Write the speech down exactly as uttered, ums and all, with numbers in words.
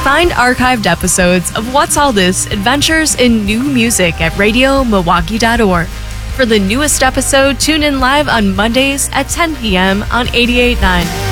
Find archived episodes of What's All This Adventures in New Music at radio milwaukee dot org. For the newest episode, tune in live on Mondays at ten p.m. on eighty-eight point nine.